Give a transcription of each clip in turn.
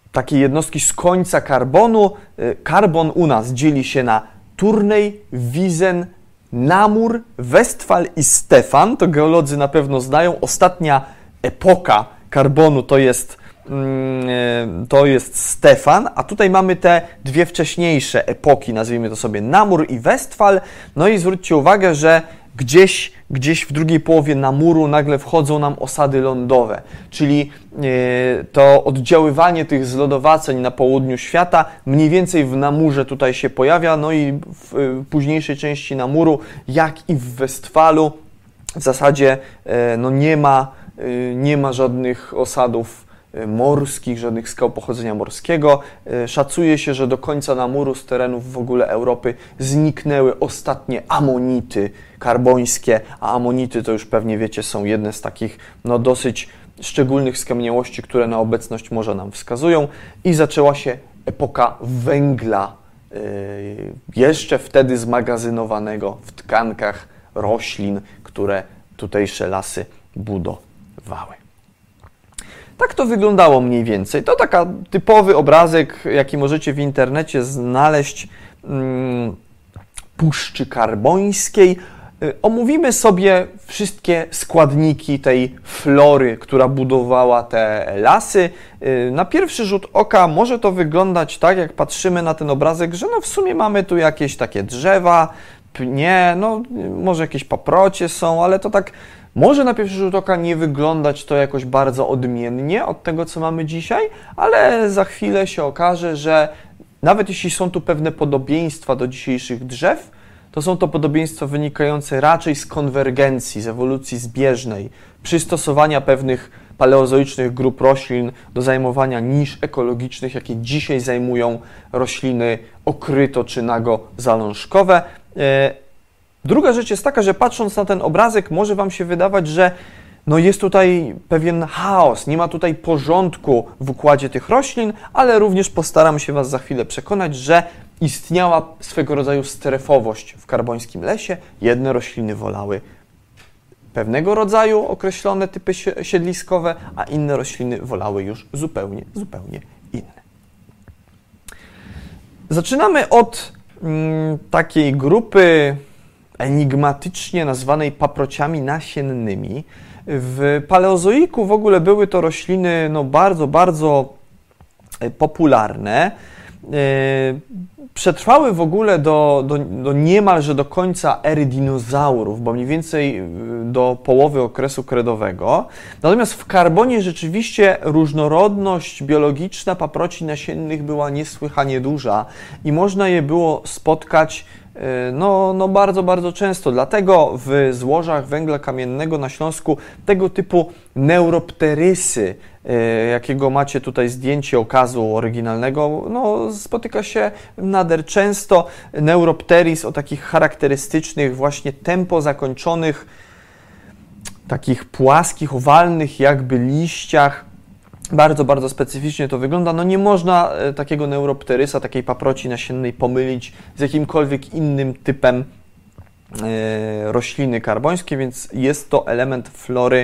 takie jednostki z końca karbonu. Karbon u nas dzieli się na Turnej, Wiesen, Namur, Westfal i Stefan. To geolodzy na pewno znają. Ostatnia epoka karbonu to jest Stefan, a tutaj mamy te dwie wcześniejsze epoki, nazwijmy to sobie Namur i Westfal. No i zwróćcie uwagę, że gdzieś w drugiej połowie Namuru nagle wchodzą nam osady lądowe, czyli to oddziaływanie tych zlodowaceń na południu świata mniej więcej w Namurze tutaj się pojawia, no i w późniejszej części Namuru, jak i w Westfalu, w zasadzie no nie ma żadnych osadów morskich, żadnych skał pochodzenia morskiego. Szacuje się, że do końca Namuru z terenów w ogóle Europy zniknęły ostatnie amonity karbońskie, a amonity to już pewnie wiecie, są jedne z takich no, dosyć szczególnych skamieniałości, które na obecność morza nam wskazują i zaczęła się epoka węgla, jeszcze wtedy zmagazynowanego w tkankach roślin, które tutejsze lasy budowały. Tak to wyglądało mniej więcej. To taki typowy obrazek, jaki możecie w internecie znaleźć Puszczy Karbońskiej. Omówimy sobie wszystkie składniki tej flory, która budowała te lasy. Na pierwszy rzut oka może to wyglądać tak, jak patrzymy na ten obrazek, że no w sumie mamy tu jakieś takie drzewa, pnie, no może jakieś paprocie są, ale to tak może na pierwszy rzut oka nie wyglądać to jakoś bardzo odmiennie od tego, co mamy dzisiaj, ale za chwilę się okaże, że nawet jeśli są tu pewne podobieństwa do dzisiejszych drzew, to są to podobieństwa wynikające raczej z konwergencji, z ewolucji zbieżnej, przystosowania pewnych paleozoicznych grup roślin do zajmowania nisz ekologicznych, jakie dzisiaj zajmują rośliny okryto czy nago-zalążkowe. Druga rzecz jest taka, że patrząc na ten obrazek może Wam się wydawać, że no jest tutaj pewien chaos, nie ma tutaj porządku w układzie tych roślin, ale również postaram się Was za chwilę przekonać, że istniała swego rodzaju strefowość w karbońskim lesie. Jedne rośliny wolały pewnego rodzaju określone typy siedliskowe, a inne rośliny wolały już zupełnie inne. Zaczynamy od takiej grupy enigmatycznie nazwanej paprociami nasiennymi. W paleozoiku w ogóle były to rośliny no, bardzo popularne. Przetrwały w ogóle do niemalże do końca ery dinozaurów, bo mniej więcej do połowy okresu kredowego. Natomiast w karbonie rzeczywiście różnorodność biologiczna paproci nasiennych była niesłychanie duża i można je było spotkać no bardzo często. Dlatego w złożach węgla kamiennego na Śląsku tego typu neuropterysy, jakiego macie tutaj zdjęcie okazu oryginalnego, no, spotyka się nader często. Neuropteris o takich charakterystycznych właśnie tempo zakończonych, takich płaskich, owalnych jakby liściach. Bardzo specyficznie to wygląda. No nie można takiego neuropterysa, takiej paproci nasiennej pomylić z jakimkolwiek innym typem rośliny karbońskiej, więc jest to element flory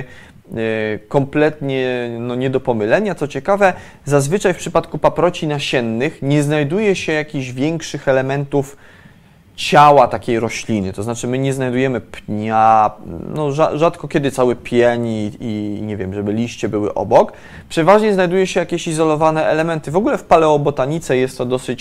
kompletnie no, nie do pomylenia. Co ciekawe, zazwyczaj w przypadku paproci nasiennych nie znajduje się jakichś większych elementów ciała takiej rośliny, to znaczy my nie znajdujemy pnia, no rzadko kiedy cały pień i nie wiem, żeby liście były obok. Przeważnie znajduje się jakieś izolowane elementy. W ogóle w paleobotanice jest to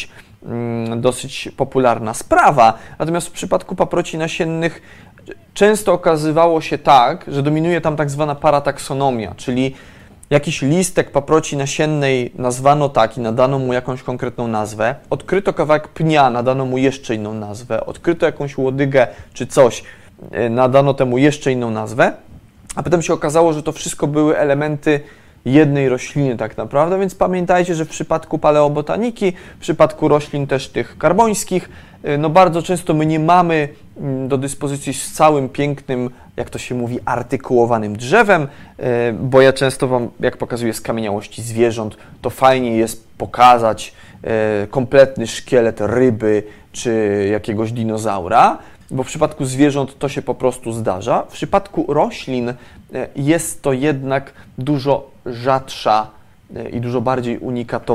dosyć popularna sprawa, natomiast w przypadku paproci nasiennych często okazywało się tak, że dominuje tam tak zwana parataksonomia, czyli jakiś listek paproci nasiennej nazwano tak i nadano mu jakąś konkretną nazwę, odkryto kawałek pnia, nadano mu jeszcze inną nazwę, odkryto jakąś łodygę czy coś, nadano temu jeszcze inną nazwę, a potem się okazało, że to wszystko były elementy jednej rośliny tak naprawdę, więc pamiętajcie, że w przypadku paleobotaniki, w przypadku roślin też tych karbońskich, no bardzo często my nie mamy do dyspozycji z całym pięknym, jak to się mówi, artykułowanym drzewem, bo ja często Wam, jak pokazuję skamieniałości zwierząt, to fajnie jest pokazać kompletny szkielet ryby czy jakiegoś dinozaura, bo w przypadku zwierząt to się po prostu zdarza. W przypadku roślin jest to jednak dużo rzadsza i dużo bardziej unikatowa